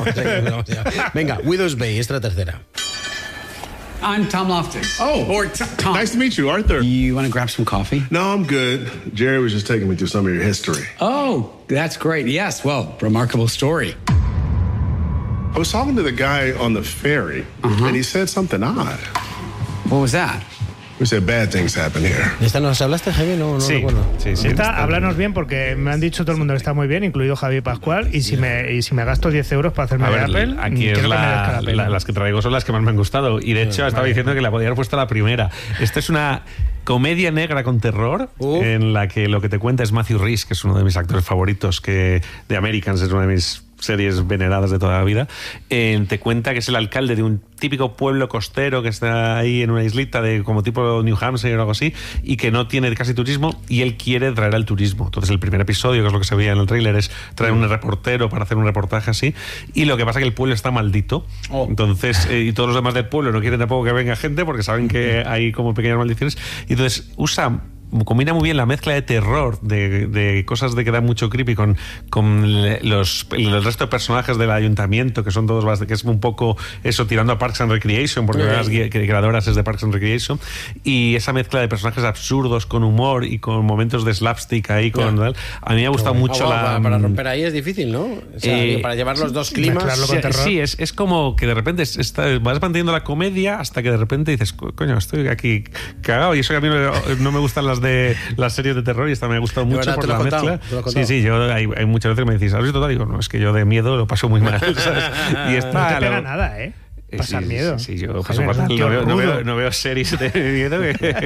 Venga, Widow's Bay, esta es la tercera. I'm Tom Loftus. Oh, or Tom. Nice to meet you, Arthur. You want to grab some coffee? No, I'm good. Jerry was just taking me through some of your history. Oh, that's great. Yes, well, remarkable story. I was talking to the guy on the ferry, and he said something odd. What was that? We said bad things happen here. ¿De esta nos hablaste, Javier? No Sí, recuerdo. sí. Háblanos bien, porque me han dicho todo el mundo que está muy bien, incluido Javier Pascual, y si me gasto 10 euros para hacerme de Apple, aquí es las que traigo son las que más me han gustado. Y de hecho estaba diciendo que la podía haber puesto la primera. Esta es una comedia negra con terror, en la que lo que te cuenta es Matthew Rhys, que es uno de mis actores favoritos, que de Americans es una de mis series veneradas de toda la vida. Te cuenta que es el alcalde de un típico pueblo costero que está ahí en una islita de como tipo New Hampshire o algo así, y que no tiene casi turismo, y él quiere traer al turismo. Entonces el primer episodio, que es lo que se veía en el tráiler, es traer un reportero para hacer un reportaje así, y lo que pasa es que el pueblo está maldito. Entonces y todos los demás del pueblo no quieren tampoco que venga gente porque saben que hay como pequeñas maldiciones, y entonces combina muy bien la mezcla de terror, de cosas de que da mucho creepy con el resto de personajes del ayuntamiento, que son todos, que es un poco eso, tirando a Parks and Recreation, porque una de las creadoras es de Parks and Recreation, y esa mezcla de personajes absurdos con humor y con momentos de slapstick ahí, a mí me ha gustado mucho para romper ahí es difícil, ¿no? O sea, para llevar los dos climas. Sí, es como que de repente vas manteniendo la comedia hasta que de repente dices, coño, estoy aquí cagado, y eso que a mí no me gustan de las series de terror, y esta me ha gustado mucho por la mezcla. Sí, yo hay muchas veces que me decís, ¿has visto tal? Digo, no, es que yo de miedo lo paso muy mal, ¿sabes? Y esta, no te pega nada, ¿eh? Pasar miedo. Sí, yo paso fatal. No veo series de miedo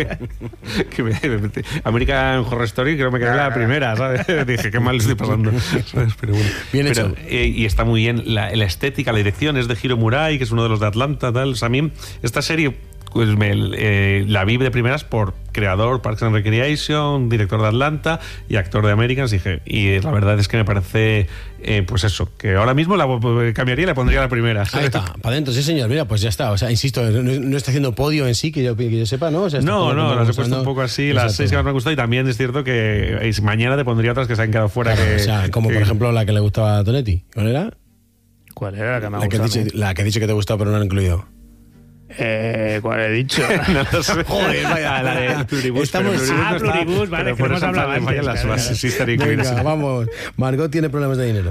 que American Horror Story, creo que me quedé la primera, ¿sabes? Dije, qué mal estoy pasando, ¿sabes? Pero bueno. Bien hecho. Y está muy bien la estética, la dirección es de Hiro Murai, que es uno de los de Atlanta, tal. O sea, a mí esta serie pues la vi de primeras por creador Parks and Recreation, director de Atlanta y actor de Americans, y la verdad es que me parece pues eso, que ahora mismo la cambiaría y la pondría la primera. Ahí está, para adentro, sí señor, mira, pues ya está, o sea, insisto, no está haciendo podio en sí, que yo sepa, ¿no? O sea, no, las he puesto un poco así, las 6 que más me han gustado, y también es cierto que mañana te pondría otras que se han quedado fuera. Claro, o sea, como por ejemplo la que le gustaba a Tonetti. ¿Cuál era? ¿Cuál era la que me ha gustado? La que he dicho que te gustaba pero no la he incluido. ¿Cuál he dicho? No lo sé. Joder, vaya. La de Pluribus. Estamos Pluribus, vale, que hemos hablado antes. Las bases, sí, estaría Venga, vamos. Margot tiene problemas de dinero.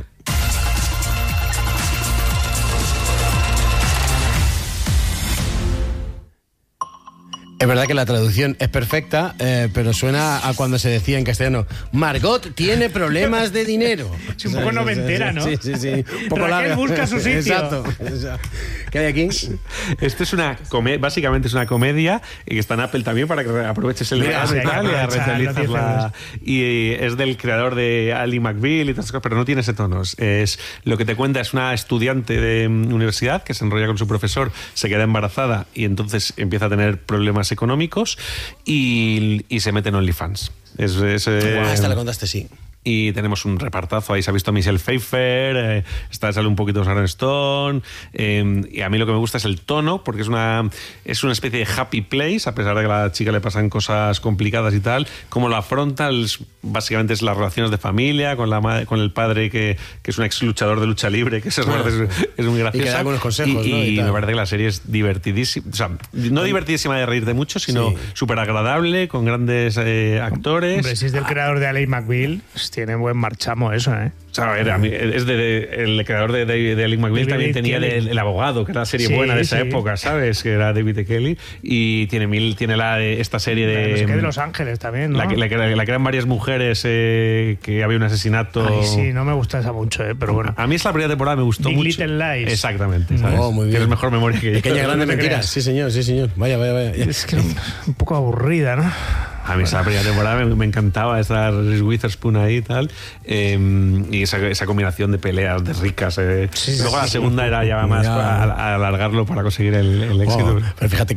Es verdad que la traducción es perfecta, pero suena a cuando se decía en castellano, Margot tiene problemas de dinero. Es un poco noventera, ¿no? Sí. Un poco Raquel larga. busca su sitio. Exacto. ¿Qué hay aquí? Esto es básicamente es una comedia, y que está en Apple también para que aproveches el verano y tal, y reutilizarla. Y es del creador de Ali McBeal y todas esas cosas, pero no tiene ese tono. Lo que te cuenta es una estudiante de universidad que se enrolla con su profesor, se queda embarazada y entonces empieza a tener problemas económicos y se mete en OnlyFans. Esta la contaste, sí. Y tenemos un repartazo, ahí se ha visto a Michelle Pfeiffer, sale un poquito Sharon Stone, y a mí lo que me gusta es el tono, porque es una especie de happy place, a pesar de que a la chica le pasan cosas complicadas y tal. Cómo lo afronta, básicamente es las relaciones de familia, con el padre que es un ex luchador de lucha libre, que es muy gracioso. Y que da algunos consejos, y me parece que la serie es divertidísima, o sea, no divertidísima de reír de mucho, sino súper agradable, con grandes actores. Hombre, si es del creador de Ali McBeal, tiene buen marchamo eso, ¿eh? O sea, a mí, el creador de Ali McBeal también tenía el abogado, que era la serie buena de esa época, ¿sabes? Que era David E. Kelly, y tiene esta serie de Los Ángeles también, ¿no? La que eran varias mujeres, que había un asesinato. Ay, sí, no me gusta esa mucho, pero bueno. A mí esa primera temporada me gustó Big mucho. Little Lies. Exactamente, ¿sabes? Muy bien. Tienes mejor memoria que yo. Pequeña grande mentira. Sí, señor. Vaya. Es que un poco aburrida, ¿no? A mí esa primera temporada me encantaba estar Reese Witherspoon ahí y tal, y esa combinación de peleas de ricas. Luego la segunda era ya más para alargarlo para conseguir el éxito. Pero fíjate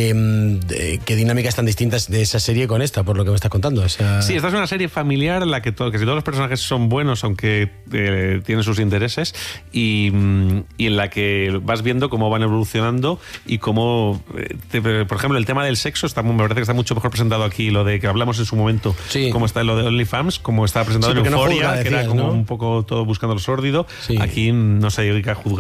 qué dinámicas tan distintas de esa serie con esta, por lo que me estás contando. Sí, esta es una serie familiar en la que casi todos los personajes son buenos, aunque tienen sus intereses, y en la que vas viendo cómo van evolucionando y cómo, por ejemplo, el tema del sexo me parece que está mucho mejor presentado aquí, lo de que hablamos en su momento, cómo está lo de OnlyFans, como está presentado en Euphoria, que era como un poco todo buscando lo sórdido. Aquí no se dedica a juzgar